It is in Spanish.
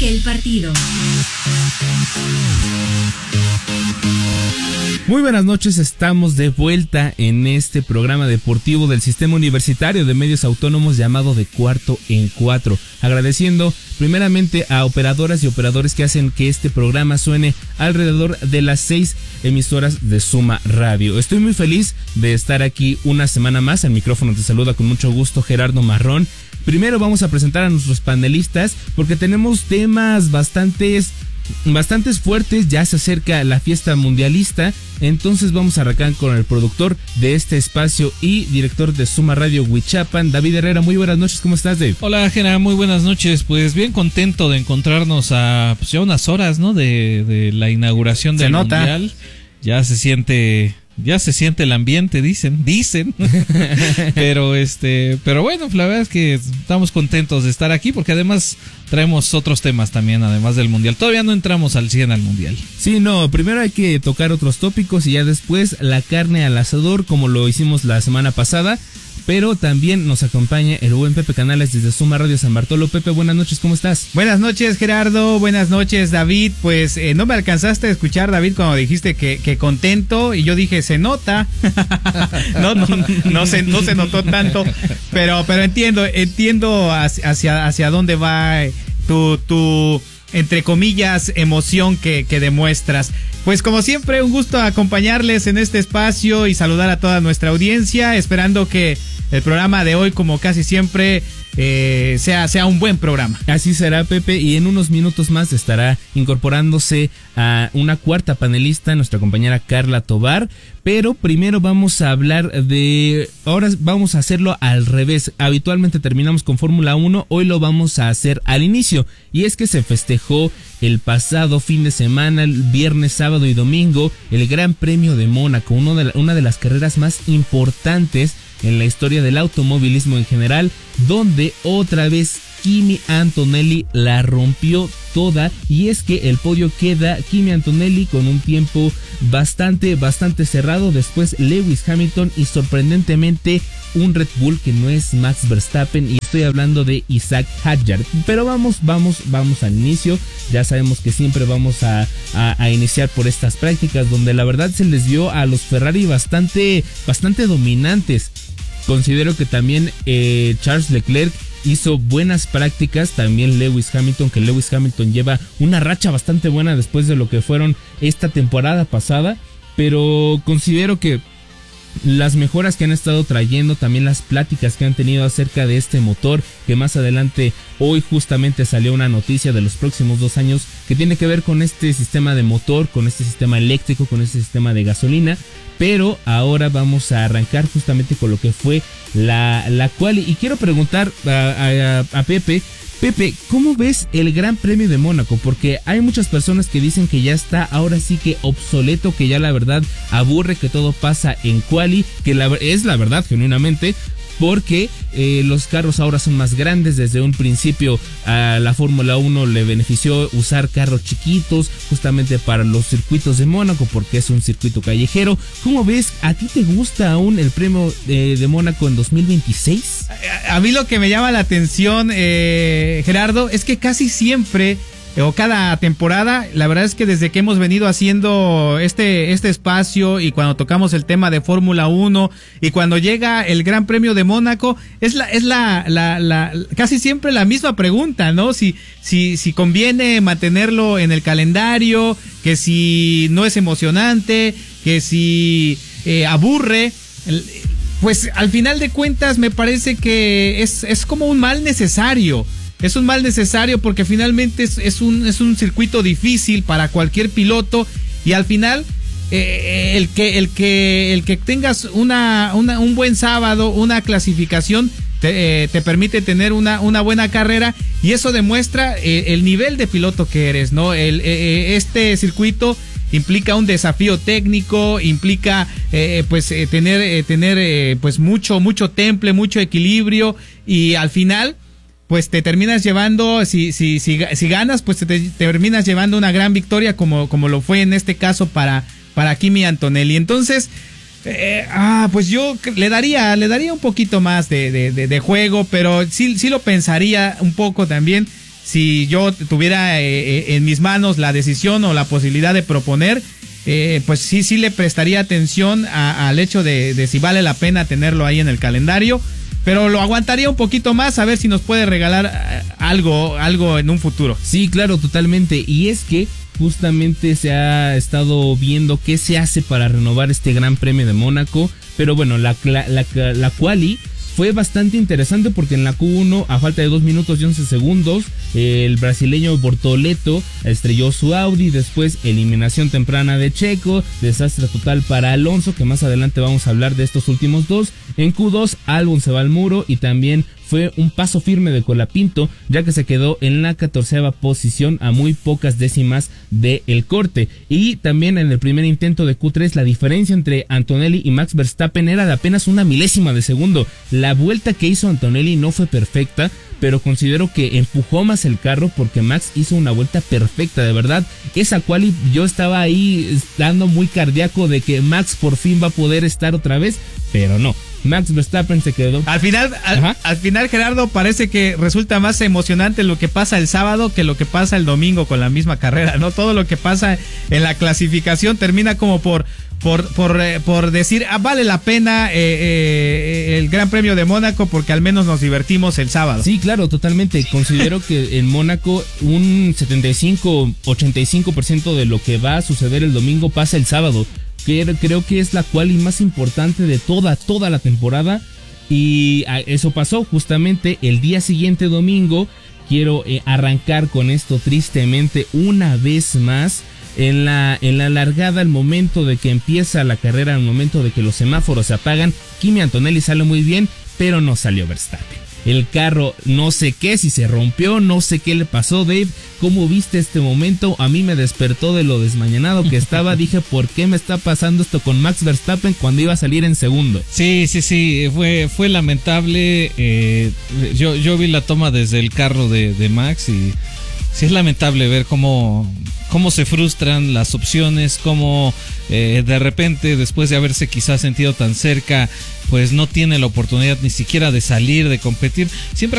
el partido. Muy buenas noches, estamos de vuelta en este programa deportivo del Sistema Universitario de Medios Autónomos llamado De Cuarto en Cuatro. Agradeciendo primeramente a operadoras y operadores que hacen que este programa suene alrededor de las 6 emisoras de Suma Radio. Estoy muy feliz de estar aquí una semana más. Al micrófono te saluda con mucho gusto Gerardo Marrón. Primero vamos a presentar a nuestros panelistas porque tenemos temas bastantes fuertes. Ya se acerca la fiesta mundialista, entonces vamos a arrancar con el productor de este espacio y director de Suma Radio Huichapan, David Herrera. Muy buenas noches, ¿cómo estás, Dave? Hola, Gera, muy buenas noches. Pues bien contento de encontrarnos a pues ya unas horas, ¿no? de la inauguración del Mundial. Ya se siente el ambiente, dicen. pero bueno, la verdad es que estamos contentos de estar aquí porque además traemos otros temas también, además del Mundial. Todavía no entramos al 100 al Mundial. Sí, no, primero hay que tocar otros tópicos y ya después la carne al asador, como lo hicimos la semana pasada. Pero también nos acompaña el buen Pepe Canales desde Suma Radio San Bartolo. Pepe, buenas noches, ¿cómo estás? Buenas noches, Gerardo, buenas noches, David. Pues no me alcanzaste a escuchar, David, cuando dijiste que contento, y yo dije, se nota. no se notó tanto, pero entiendo hacia dónde va tu entre comillas emoción que demuestras. Pues como siempre, un gusto acompañarles en este espacio y saludar a toda nuestra audiencia, esperando que el programa de hoy, como casi siempre, sea un buen programa. Así será, Pepe, y en unos minutos más estará incorporándose a una cuarta panelista, nuestra compañera Carla Tobar. Pero primero vamos a hablar ahora vamos a hacerlo al revés. Habitualmente terminamos con Fórmula 1, hoy lo vamos a hacer al inicio. Y es que se festejó el pasado fin de semana, el viernes, sábado y domingo, el Gran Premio de Mónaco, una de las carreras más importantes en la historia del automovilismo en general, donde otra vez Kimi Antonelli la rompió toda, y es que el podio queda Kimi Antonelli con un tiempo bastante cerrado, después Lewis Hamilton y sorprendentemente un Red Bull que no es Max Verstappen, y estoy hablando de Isaac Hadjar. Pero vamos al inicio. Ya sabemos que siempre vamos a iniciar por estas prácticas donde la verdad se les vio a los Ferrari bastante dominantes. Considero que también Charles Leclerc hizo buenas prácticas, también Lewis Hamilton, que Lewis Hamilton lleva una racha bastante buena después de lo que fueron esta temporada pasada, pero considero que las mejoras que han estado trayendo, también las pláticas que han tenido acerca de este motor, que más adelante, hoy justamente salió una noticia de los próximos 2 años que tiene que ver con este sistema de motor, con este sistema eléctrico, con este sistema de gasolina. Pero ahora vamos a arrancar justamente con lo que fue la quali. Y quiero preguntar a Pepe, ¿cómo ves el Gran Premio de Mónaco? Porque hay muchas personas que dicen que ya está ahora sí que obsoleto, que ya la verdad aburre que todo pasa en quali, que es la verdad genuinamente, porque los carros ahora son más grandes. Desde un principio a la Fórmula 1 le benefició usar carros chiquitos justamente para los circuitos de Mónaco, porque es un circuito callejero. ¿Cómo ves? ¿A ti te gusta aún el premio de Mónaco en 2026? A mí lo que me llama la atención, Gerardo, es que casi siempre o cada temporada, la verdad es que desde que hemos venido haciendo este espacio, y cuando tocamos el tema de Fórmula 1 y cuando llega el Gran Premio de Mónaco, es casi siempre la misma pregunta, ¿no? Si conviene mantenerlo en el calendario, que si no es emocionante, que si aburre. Pues al final de cuentas me parece que es como un mal necesario. Es un mal necesario porque finalmente es un circuito difícil para cualquier piloto, y al final el que tengas un buen sábado, una clasificación, te permite tener una buena carrera, y eso demuestra el nivel de piloto que eres, ¿no? Este circuito implica un desafío técnico, implica tener pues mucho temple, mucho equilibrio, y al final pues te terminas llevando, si ganas, pues te terminas llevando una gran victoria como lo fue en este caso para Kimi Antonelli. Entonces, pues yo le daría un poquito más de juego, pero sí lo pensaría un poco también si yo tuviera en mis manos la decisión o la posibilidad de proponer, pues sí le prestaría atención al hecho de si vale la pena tenerlo ahí en el calendario, pero lo aguantaría un poquito más a ver si nos puede regalar algo en un futuro. Sí, claro, totalmente. Y es que justamente se ha estado viendo qué se hace para renovar este Gran Premio de Mónaco, pero bueno, la quali fue bastante interesante porque en la Q1, a falta de 2 minutos y 11 segundos, el brasileño Bortoleto estrelló su Audi. Después, eliminación temprana de Checo, desastre total para Alonso, que más adelante vamos a hablar de estos últimos dos. En Q2, Albon se va al muro y también fue un paso firme de Colapinto, ya que se quedó en la 14ª posición a muy pocas décimas del corte. Y también en el primer intento de Q3, la diferencia entre Antonelli y Max Verstappen era de apenas 1 milésima de segundo. La vuelta que hizo Antonelli no fue perfecta, pero considero que empujó más el carro porque Max hizo una vuelta perfecta, de verdad. Esa quali yo estaba ahí dando muy cardíaco de que Max por fin va a poder estar otra vez, pero no. Max Verstappen se quedó. Al final, Gerardo, parece que resulta más emocionante lo que pasa el sábado que lo que pasa el domingo con la misma carrera, ¿no? Todo lo que pasa en la clasificación termina como por decir, vale la pena el Gran Premio de Mónaco porque al menos nos divertimos el sábado. Sí, claro, totalmente. Considero que en Mónaco un 75-85% de lo que va a suceder el domingo pasa el sábado. Creo que es la quali más importante de toda la temporada, y eso pasó justamente el día siguiente, domingo. Quiero arrancar con esto tristemente una vez más. En la largada, al momento de que empieza la carrera, al momento de que los semáforos se apagan, Kimi Antonelli sale muy bien, pero no salió Verstappen. El carro, no sé qué, si se rompió, no sé qué le pasó, Dave. ¿Cómo viste este momento? A mí me despertó de lo desmañanado que estaba. Dije, ¿por qué me está pasando esto con Max Verstappen cuando iba a salir en segundo? Sí, fue lamentable. Yo vi la toma desde el carro de Max y sí es lamentable ver cómo se frustran las opciones, cómo de repente, después de haberse quizás sentido tan cerca, pues no tiene la oportunidad ni siquiera de salir, de competir. Siempre